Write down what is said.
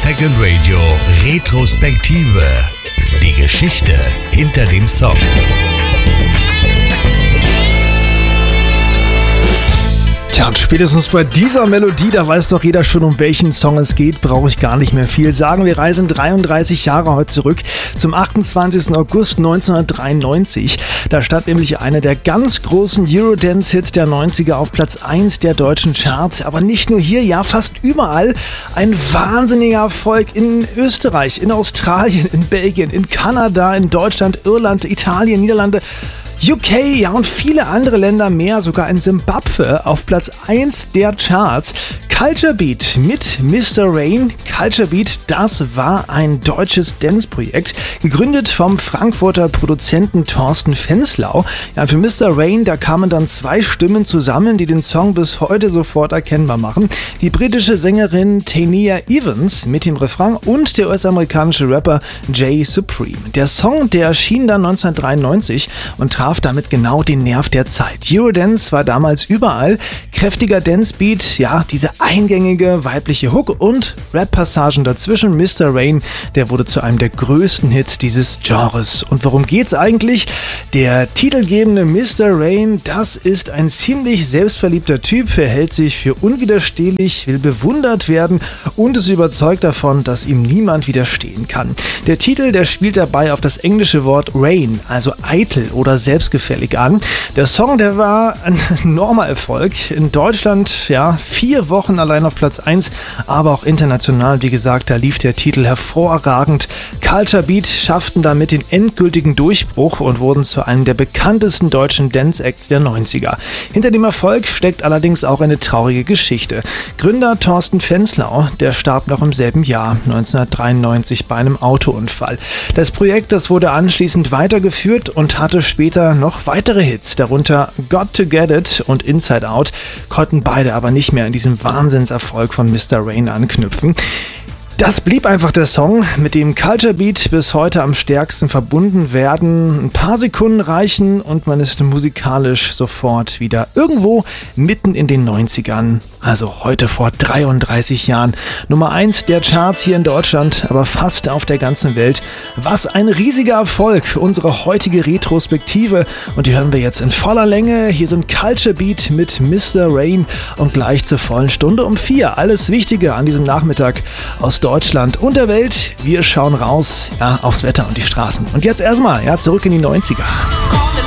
Second Radio Retrospektive. Die Geschichte hinter dem Song. Tja, und spätestens bei dieser Melodie, da weiß doch jeder schon, um welchen Song es geht, brauche ich gar nicht mehr viel sagen. Wir reisen 33 Jahre heute zurück zum 28. August 1993. Da stand nämlich einer der ganz großen Eurodance-Hits der 90er auf Platz 1 der deutschen Charts. Aber nicht nur hier, ja fast überall. Ein wahnsinniger Erfolg in Österreich, in Australien, in Belgien, in Kanada, in Deutschland, Irland, Italien, Niederlande, UK, ja, und viele andere Länder mehr, sogar in Simbabwe auf Platz 1 der Charts. Culture Beat mit Mr. Rain. Culture Beat, das war ein deutsches Dance-Projekt, gegründet vom Frankfurter Produzenten Thorsten Fenslau. Ja, für Mr. Rain, da kamen dann zwei Stimmen zusammen, die den Song bis heute sofort erkennbar machen. Die britische Sängerin Tania Evans mit dem Refrain und der US-amerikanische Rapper Jay Supreme. Der Song, der erschien dann 1993 und traf damit genau den Nerv der Zeit. Eurodance war damals überall. Kräftiger Dancebeat, ja, diese eingängige weibliche Hook und Rap-Passagen dazwischen. Mr. Rain, der wurde zu einem der größten Hits dieses Genres. Und worum geht's eigentlich? Der titelgebende Mr. Rain, das ist ein ziemlich selbstverliebter Typ, hält sich für unwiderstehlich, will bewundert werden und ist überzeugt davon, dass ihm niemand widerstehen kann. Der Titel, der spielt dabei auf das englische Wort Rain, also eitel oder selbstgefällig an. Der Song, der war ein enormer Erfolg. In Deutschland, ja, 4 Wochen allein auf Platz 1, aber auch international, wie gesagt, da lief der Titel hervorragend. Culture Beat schafften damit den endgültigen Durchbruch und wurden zu einem der bekanntesten deutschen Dance-Acts der 90er. Hinter dem Erfolg steckt allerdings auch eine traurige Geschichte. Gründer Thorsten Fenslau, der starb noch im selben Jahr, 1993, bei einem Autounfall. Das Projekt, das wurde anschließend weitergeführt und hatte später noch weitere Hits, darunter Got to Get It und Inside Out, konnten beide aber nicht mehr an diesem Wahnsinnserfolg von Mr. Rain anknüpfen. Das blieb einfach der Song, mit dem Culture Beat bis heute am stärksten verbunden werden. Ein paar Sekunden reichen und man ist musikalisch sofort wieder irgendwo mitten in den 90ern. Also heute vor 33 Jahren. Nummer 1 der Charts hier in Deutschland, aber fast auf der ganzen Welt. Was ein riesiger Erfolg, unsere heutige Retrospektive. Und die hören wir jetzt in voller Länge. Hier sind Culture Beat mit Mr. Rain und gleich zur vollen Stunde um 4. Alles Wichtige an diesem Nachmittag aus Deutschland und der Welt. Wir schauen raus, ja, aufs Wetter und die Straßen. Und jetzt erstmal, ja, zurück in die 90er.